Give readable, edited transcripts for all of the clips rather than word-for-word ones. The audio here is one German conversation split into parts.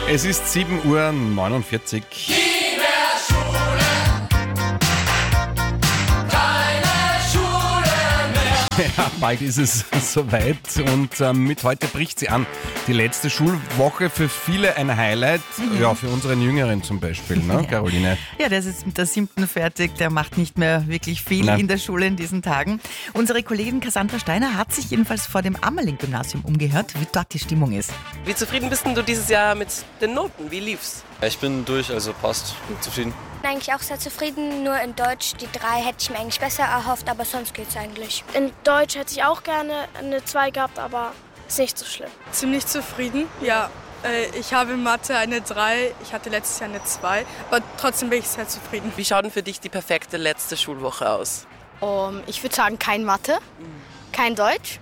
Es ist 7:49 Uhr. Ja, bald ist es soweit und mit heute bricht sie an. Die letzte Schulwoche, für viele ein Highlight, ja, für unseren Jüngeren zum Beispiel, ne, Caroline? Ja, der ist jetzt mit der 7. fertig, der macht nicht mehr wirklich viel in der Schule in diesen Tagen. Unsere Kollegin Cassandra Steiner hat sich jedenfalls vor dem Ammerling-Gymnasium umgehört, wie dort die Stimmung ist. Wie zufrieden bist du dieses Jahr mit den Noten? Wie lief's? Ich bin durch, also passt. Bin zufrieden. Bin eigentlich auch sehr zufrieden, nur in Deutsch die 3 hätte ich mir eigentlich besser erhofft, aber sonst geht's eigentlich. In Deutsch hätte ich auch gerne eine 2 gehabt, aber ist nicht so schlimm. Ziemlich zufrieden, ja. Ich habe in Mathe eine 3, ich hatte letztes Jahr eine 2, aber trotzdem bin ich sehr zufrieden. Wie schaut denn für dich die perfekte letzte Schulwoche aus? Ich würde sagen, kein Mathe, kein Deutsch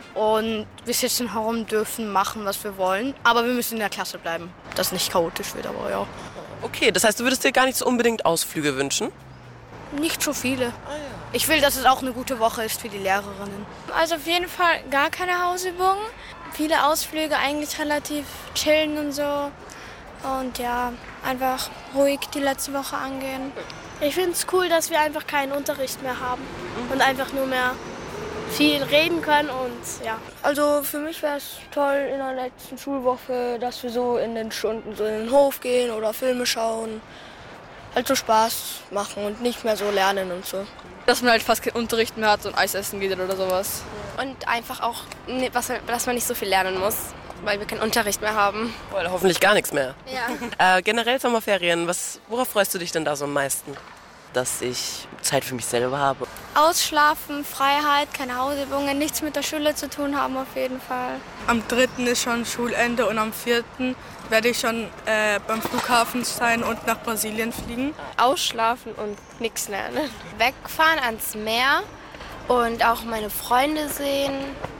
und wir sitzen herum, dürfen machen, was wir wollen, aber wir müssen in der Klasse bleiben, dass es nicht chaotisch wird, aber ja. Okay, das heißt, du würdest dir gar nicht so unbedingt Ausflüge wünschen? Nicht so viele. Ich will, dass es auch eine gute Woche ist für die Lehrerinnen. Also auf jeden Fall gar keine Hausübungen. Viele Ausflüge, eigentlich relativ chillen und so. Und ja, einfach ruhig die letzte Woche angehen. Ich finde es cool, dass wir einfach keinen Unterricht mehr haben und einfach nur mehr viel reden können und ja. Also für mich wäre es toll in der letzten Schulwoche, dass wir so in den Stunden so in den Hof gehen oder Filme schauen. Halt so Spaß machen und nicht mehr so lernen und so. Dass man halt fast keinen Unterricht mehr hat und Eis essen geht oder sowas. Und einfach auch, dass man nicht so viel lernen muss, weil wir keinen Unterricht mehr haben. Oder hoffentlich gar nichts mehr. Ja. Generell Sommerferien, worauf freust du dich denn da so am meisten? Dass ich Zeit für mich selber habe. Ausschlafen, Freiheit, keine Hausübungen, nichts mit der Schule zu tun haben auf jeden Fall. Am 3. ist schon Schulende und am 4. werde ich schon beim Flughafen sein und nach Brasilien fliegen. Ausschlafen und nichts lernen. Wegfahren ans Meer und auch meine Freunde sehen,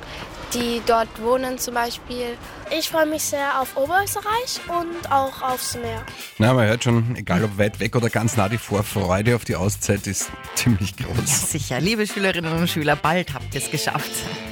die dort wohnen zum Beispiel. Ich freue mich sehr auf Oberösterreich und auch aufs Meer. Na, man hört schon, egal ob weit weg oder ganz nah, die Vorfreude auf die Auszeit ist ziemlich groß. Ja, sicher. Liebe Schülerinnen und Schüler, bald habt ihr es geschafft.